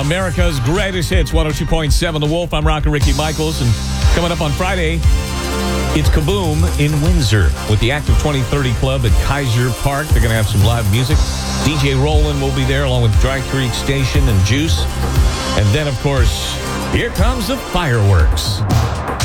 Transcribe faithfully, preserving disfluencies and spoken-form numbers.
America's Greatest Hits, one oh two point seven The Wolf. I'm Rocker Ricky Michaels, and coming up on Friday, it's Kaboom in Windsor with the Active twenty thirty Club at Kaiser Park. They're going to have some live music. D J Roland will be there along with Dry Creek Station and Juice. And then, of course, here comes the fireworks.